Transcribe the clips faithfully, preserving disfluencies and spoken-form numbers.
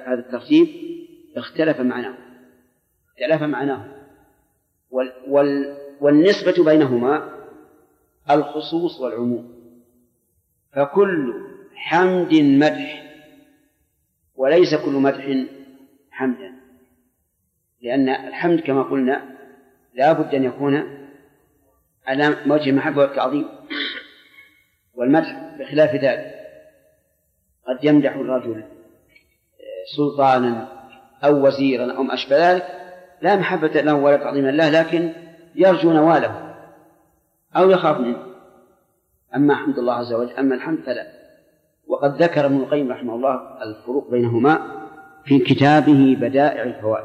هذا الترتيب اختلف معناه اختلف معناه وال وال والنسبة بينهما الخصوص والعموم، فكل حمد مدح وليس كل مدح حمدا، لأن الحمد كما قلنا لا بد أن يكون على وجه المحبة والتعظيم، والمدح بخلاف ذلك قد يمدح الرجل سلطانا أو وزيرا أو ما أشبه ذلك لا محبة له ولا تعظيم له، لكن يرجو نواله أو يخاف منه. أما حمد الله عز وجل أما الحمد فلا. وقد ذكر ابن القيم رحمه الله الفروق بينهما في كتابه بدائع الفوائد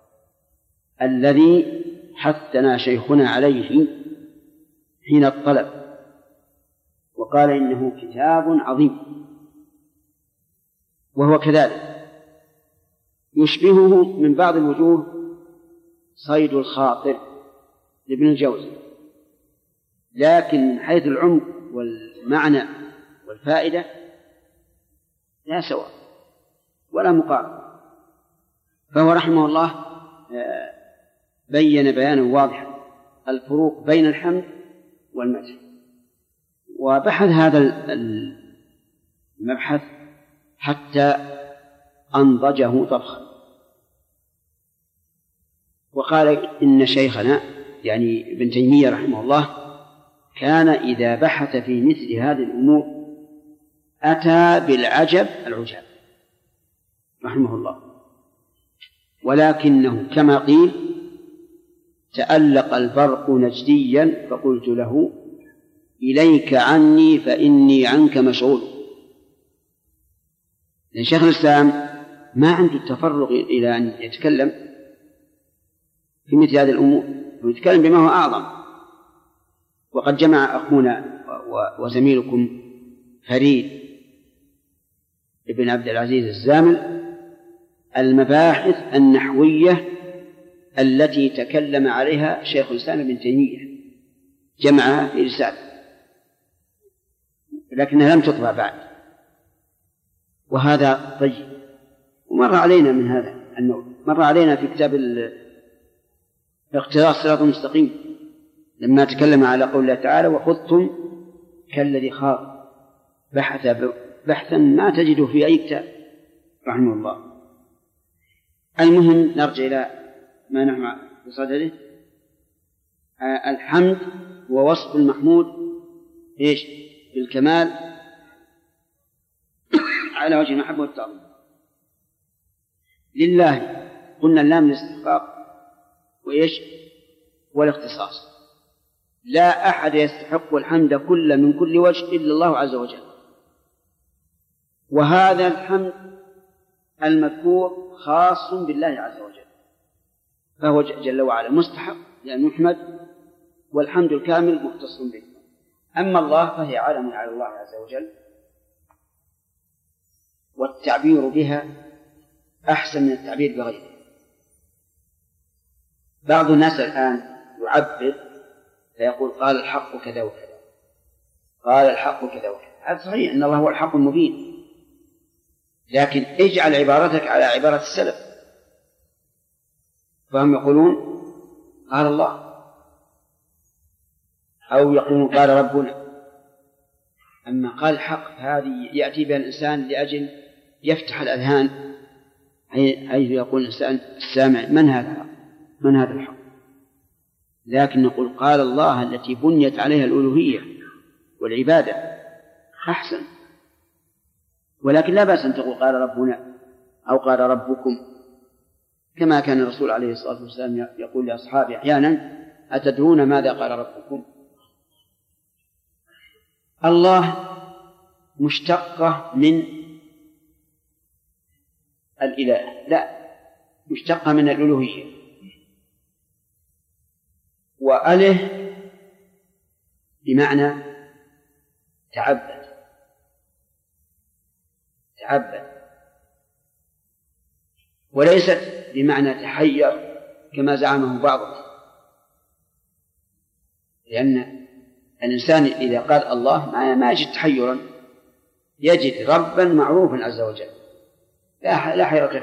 الذي حثنا شيخنا عليه حين الطلب، وقال إنه كتاب عظيم، وهو كذلك يشبهه من بعض الوجوه صيد الخاطر لابن الجوزي، لكن من حيث العمق والمعنى والفائدة لا سواء ولا مقارنة. فهو رحمه الله بين بيانا واضحا الفروق بين الحمد والمدح، وبحث هذا المبحث حتى أنضجه طبخا، وقال إن شيخنا يعني ابن تيمية رحمه الله كان إذا بحث في مثل هذه الأمور أتى بالعجب العجاب رحمه الله، ولكنه كما قيل تألق البرق نجديا فقلت له إليك عني فإني عنك مشغول. لأن شيخ الإسلام ما عنده التفرغ إلى أن يتكلم في مثل هذه الأمور، ويتكلم بما هو أعظم. وقد جمع أخونا وزميلكم فريد ابن عبد العزيز الزامل المباحث النحوية التي تكلم عليها شيخ الإسلام ابن تيمية، جمعها في رسالة لكنها لم تطبع بعد، وهذا طيب. ومر علينا من هذا النوع، مر علينا في كتاب اقتضاء الصراط المستقيم لما تكلم على قول الله تعالى وخذتم كالذي خاض، بحث بحثا ما تجده في أي كتاب رحمه الله. المهم نرجع إلى ما نحن بصدده. الحمد هو وصف المحمود إيش بالكمال على وجه المحبة والتعظيم لله. قلنا اللام الاستحقاق وإيش والاختصاص، لا أحد يستحق الحمد كل من كل وجه إلا الله عز وجل. وهذا الحمد المذكور خاص بالله عز وجل، فهو جل وعلا مستحق لأن يحمد، والحمد الكامل مختص به. أما الله فهي علم على الله عز وجل، والتعبير بها أحسن من التعبير بغيره. بعض الناس الآن يعبر فيقول قال الحق كذا وكذا، قال الحق كذا وكذا، هذا صحيح أن الله هو الحق المبين، لكن اجعل عبارتك على عبارة السلف، فهم يقولون قال الله، أو يقولون قال ربنا. أما قال الحق هذه يأتي بها الإنسان لأجل يفتح الأذهان، حيث يقول الإنسان السامع من هذا من هذا الحق، لكن نقول قال الله التي بنيت عليها الألوهية والعبادة أحسن. ولكن لا بأس أن تقول قال ربنا أو قال ربكم، كما كان الرسول عليه الصلاة والسلام يقول لأصحابه أحيانا أتدرون ماذا قال ربكم. الله مشتقة من الإله، لا، مشتقة من الألوهية، وأله بمعنى تعبد تعبد وليست بمعنى تحير كما زعمه بعضهم، لأن الإنسان إذا قال الله ما يجد تحيرا، يجد ربا معروفا عز وجل لا حيرة